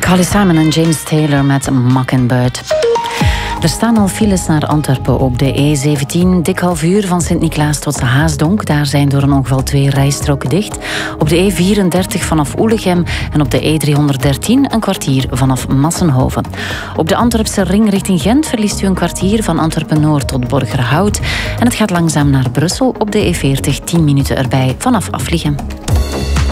Carly Simon en James Taylor met Mockingbird. Er staan al files naar Antwerpen op de E17. Dik half uur van Sint-Niklaas tot Haasdonk. Daar zijn door een ongeval 2 rijstroken dicht. Op de E34 vanaf Oelegem en op de E313 een kwartier vanaf Massenhoven. Op de Antwerpse ring richting Gent verliest u een kwartier van Antwerpen-Noord tot Borgerhout. En het gaat langzaam naar Brussel op de E40 10 minuten erbij vanaf Afliegem.